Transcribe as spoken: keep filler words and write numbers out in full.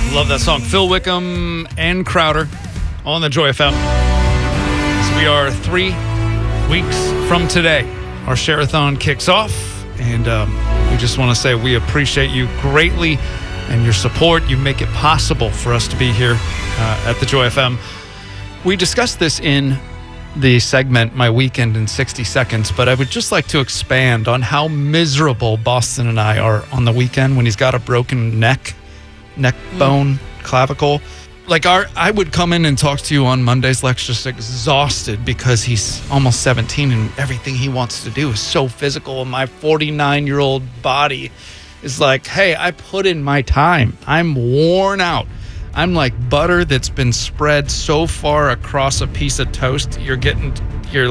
Love that song. Phil Wickham and Crowder on the Joy F M. So we are three weeks from today. Our Share-a-thon kicks off, and um, we just want to say we appreciate you greatly and your support. You make it possible for us to be here uh, at the Joy F M. We discussed this in the segment My Weekend in sixty seconds, but I would just like to expand on how miserable Boston and I are on the weekend when he's got a broken neck. neck bone, mm. clavicle. Like our, I would come in and talk to you on Mondays, Lex, just exhausted because he's almost seventeen and everything he wants to do is so physical. And my forty-nine-year-old body is like, hey, I put in my time. I'm worn out. I'm like butter that's been spread so far across a piece of toast, you're getting